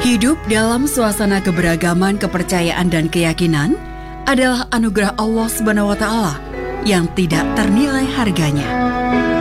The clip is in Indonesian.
Hidup dalam suasana keberagaman kepercayaan dan keyakinan adalah anugerah Allah Subhanahu wa Ta'ala yang tidak ternilai harganya.